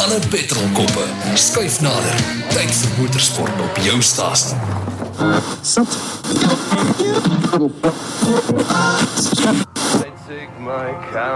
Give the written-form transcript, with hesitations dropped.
Talle petrolkoppe, skuif nader. Tyd vir motorsport op jou stasie. I take my